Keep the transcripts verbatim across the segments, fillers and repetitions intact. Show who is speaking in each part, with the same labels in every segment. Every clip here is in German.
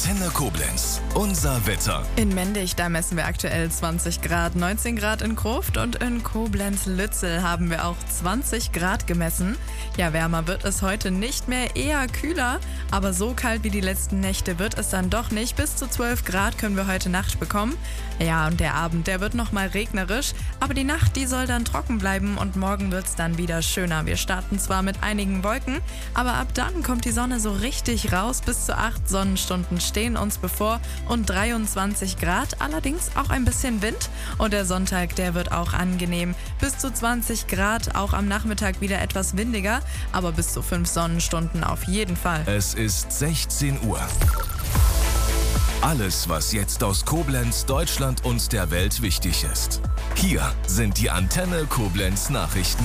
Speaker 1: Antenne Koblenz. Unser Wetter.
Speaker 2: In Mendig, da messen wir aktuell zwanzig Grad, neunzehn Grad in Gruft und in Koblenz-Lützel haben wir auch zwanzig Grad gemessen. Ja, wärmer wird es heute nicht mehr, eher kühler, aber so kalt wie die letzten Nächte wird es dann doch nicht. Bis zu zwölf Grad können wir heute Nacht bekommen. Ja, und der Abend, der wird nochmal regnerisch, aber die Nacht, die soll dann trocken bleiben und morgen wird es dann wieder schöner. Wir starten zwar mit einigen Wolken, aber ab dann kommt die Sonne so richtig raus. Bis zu acht Sonnenstunden stehen uns bevor und dreiundzwanzig Grad, allerdings auch ein bisschen Wind. Und der Sonntag, der wird auch angenehm. Bis zu zwanzig Grad, auch am Nachmittag wieder etwas windiger, aber bis zu fünf Sonnenstunden auf jeden Fall.
Speaker 1: Es ist sechzehn Uhr. Alles, was jetzt aus Koblenz, Deutschland und der Welt wichtig ist. Hier sind die Antenne Koblenz Nachrichten.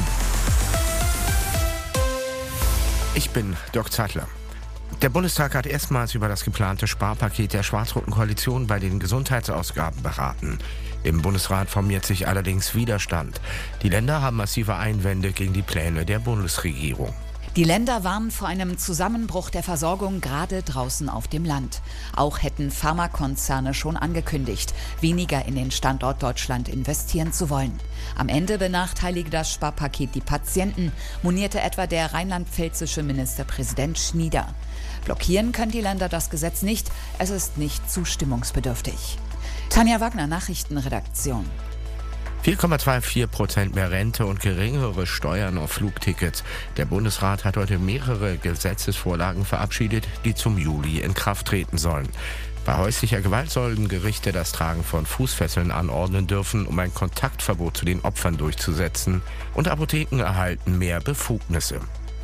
Speaker 3: Ich bin Dirk Zeitler. Der Bundestag hat erstmals über das geplante Sparpaket der schwarz-roten Koalition bei den Gesundheitsausgaben beraten. Im Bundesrat formiert sich allerdings Widerstand. Die Länder haben massive Einwände gegen die Pläne der Bundesregierung.
Speaker 4: Die Länder warnen vor einem Zusammenbruch der Versorgung gerade draußen auf dem Land. Auch hätten Pharmakonzerne schon angekündigt, weniger in den Standort Deutschland investieren zu wollen. Am Ende benachteilige das Sparpaket die Patienten, monierte etwa der rheinland-pfälzische Ministerpräsident Schnieder. Blockieren können die Länder das Gesetz nicht, es ist nicht zustimmungsbedürftig. Tanja Wagner, Nachrichtenredaktion.
Speaker 3: vier Komma vierundzwanzig Prozent mehr Rente und geringere Steuern auf Flugtickets. Der Bundesrat hat heute mehrere Gesetzesvorlagen verabschiedet, die zum Juli in Kraft treten sollen. Bei häuslicher Gewalt sollen Gerichte das Tragen von Fußfesseln anordnen dürfen, um ein Kontaktverbot zu den Opfern durchzusetzen. Und Apotheken erhalten mehr Befugnisse.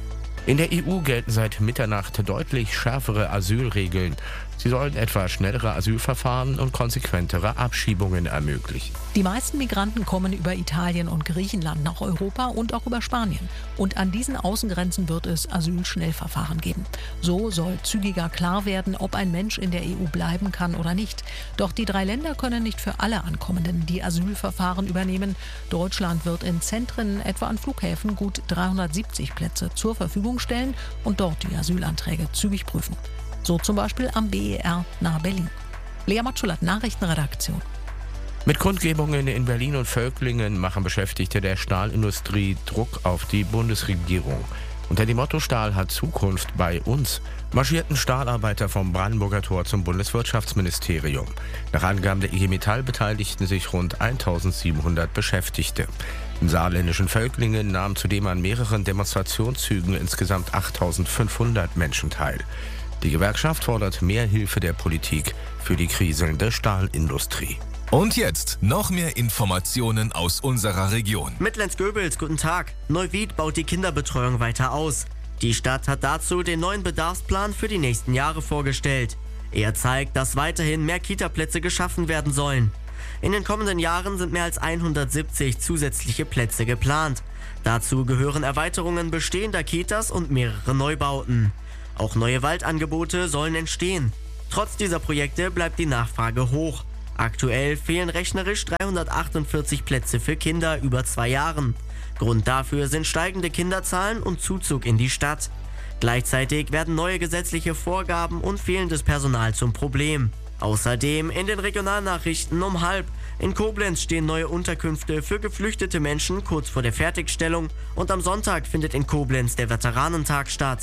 Speaker 3: In der E U gelten seit Mitternacht deutlich schärfere Asylregeln. Sie sollen etwa schnellere Asylverfahren und konsequentere Abschiebungen ermöglichen.
Speaker 5: Die meisten Migranten kommen über Italien und Griechenland nach Europa und auch über Spanien. Und an diesen Außengrenzen wird es Asylschnellverfahren geben. So soll zügiger klar werden, ob ein Mensch in der E U bleiben kann oder nicht. Doch die drei Länder können nicht für alle Ankommenden die Asylverfahren übernehmen. Deutschland wird in Zentren, etwa an Flughäfen, gut dreihundertsiebzig Plätze zur Verfügung stellen und dort die Asylanträge zügig prüfen. So zum Beispiel am B E R nahe Berlin. Lea Matschulat, Nachrichtenredaktion.
Speaker 3: Mit Kundgebungen in Berlin und Völklingen machen Beschäftigte der Stahlindustrie Druck auf die Bundesregierung. Unter dem Motto Stahl hat Zukunft bei uns marschierten Stahlarbeiter vom Brandenburger Tor zum Bundeswirtschaftsministerium. Nach Angaben der I G Metall beteiligten sich rund eintausendsiebenhundert Beschäftigte. Im saarländischen Völklingen nahmen zudem an mehreren Demonstrationszügen insgesamt achttausendfünfhundert Menschen teil. Die Gewerkschaft fordert mehr Hilfe der Politik für die kriselnde Stahlindustrie.
Speaker 1: Und jetzt noch mehr Informationen aus unserer Region.
Speaker 6: Mitlenz-Göbels, guten Tag. Neuwied baut die Kinderbetreuung weiter aus. Die Stadt hat dazu den neuen Bedarfsplan für die nächsten Jahre vorgestellt. Er zeigt, dass weiterhin mehr Kitaplätze geschaffen werden sollen. In den kommenden Jahren sind mehr als hundertsiebzig zusätzliche Plätze geplant. Dazu gehören Erweiterungen bestehender Kitas und mehrere Neubauten. Auch neue Waldangebote sollen entstehen. Trotz dieser Projekte bleibt die Nachfrage hoch. Aktuell fehlen rechnerisch dreihundertachtundvierzig Plätze für Kinder über zwei Jahren. Grund dafür sind steigende Kinderzahlen und Zuzug in die Stadt. Gleichzeitig werden neue gesetzliche Vorgaben und fehlendes Personal zum Problem. Außerdem in den Regionalnachrichten um halb. In Koblenz stehen neue Unterkünfte für geflüchtete Menschen kurz vor der Fertigstellung und am Sonntag findet in Koblenz der Veteranentag statt.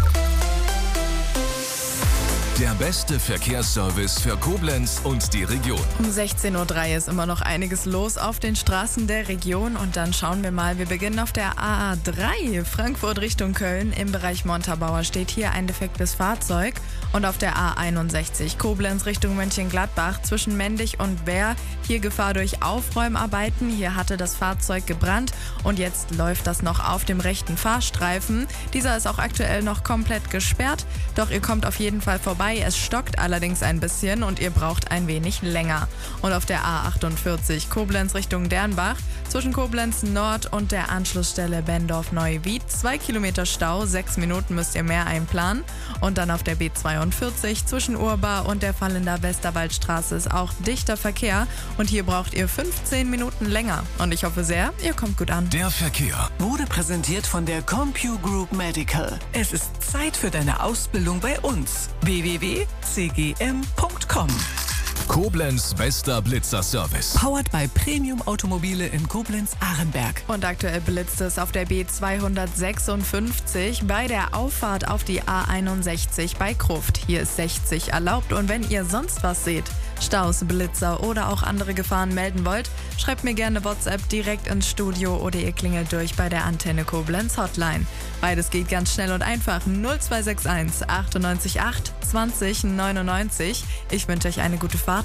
Speaker 1: Der beste Verkehrsservice für Koblenz und die Region.
Speaker 2: Um sechzehn Uhr drei ist immer noch einiges los auf den Straßen der Region und dann schauen wir mal, wir beginnen auf der A A drei, Frankfurt Richtung Köln. Im Bereich Montabaur steht hier ein defektes Fahrzeug und auf der A einundsechzig, Koblenz Richtung Mönchengladbach zwischen Mendig und Wehr, hier Gefahr durch Aufräumarbeiten. Hier hatte das Fahrzeug gebrannt und jetzt läuft das noch auf dem rechten Fahrstreifen. Dieser ist auch aktuell noch komplett gesperrt, doch ihr kommt auf jeden Fall vorbei. Es stockt allerdings ein bisschen und ihr braucht ein wenig länger. Und auf der A achtundvierzig Koblenz Richtung Dernbach zwischen Koblenz Nord und der Anschlussstelle Bendorf-Neuwied zwei Kilometer Stau, sechs Minuten müsst ihr mehr einplanen. Und dann auf der B zweiundvierzig zwischen Urbar und der Fallender Westerwaldstraße ist auch dichter Verkehr und hier braucht ihr fünfzehn Minuten länger. Und ich hoffe sehr, ihr kommt gut an.
Speaker 1: Der Verkehr
Speaker 7: wurde präsentiert von der CompuGroup Medical. Es ist Zeit für deine Ausbildung bei uns. w w w w w punkt c g m punkt com.
Speaker 1: Koblenz bester Blitzerservice.
Speaker 7: Powered by Premium Automobile in Koblenz-Arenberg.
Speaker 2: Und aktuell blitzt es auf der B zweihundertsechsundfünfzig bei der Auffahrt auf die A einundsechzig bei Gruft. Hier ist sechzig erlaubt und wenn ihr sonst was seht, Staus, Blitzer oder auch andere Gefahren melden wollt, schreibt mir gerne WhatsApp direkt ins Studio oder ihr klingelt durch bei der Antenne Koblenz Hotline. Beides geht ganz schnell und einfach. null zwei sechs eins achtundneunzig acht zwanzig neunundneunzig. Ich wünsche euch eine gute Fahrt.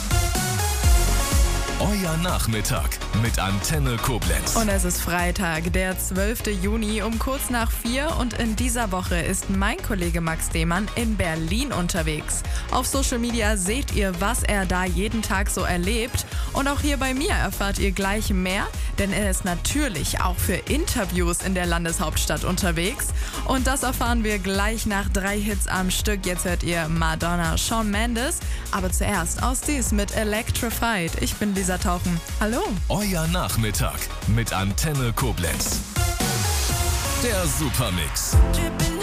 Speaker 1: Euer Nachmittag mit Antenne Koblenz.
Speaker 2: Und es ist Freitag, der zwölfte Juni um kurz nach vier und in dieser Woche ist mein Kollege Max Demann in Berlin unterwegs. Auf Social Media seht ihr, was er da jeden Tag so erlebt und auch hier bei mir erfahrt ihr gleich mehr, denn er ist natürlich auch für Interviews in der Landeshauptstadt unterwegs und das erfahren wir gleich nach drei Hits am Stück. Jetzt hört ihr Madonna, Shawn Mendes, aber zuerst aus dies mit Electrified. Ich bin Lisa Tauchen. Hallo.
Speaker 1: Euer Nachmittag mit Antenne Koblenz. Der Supermix.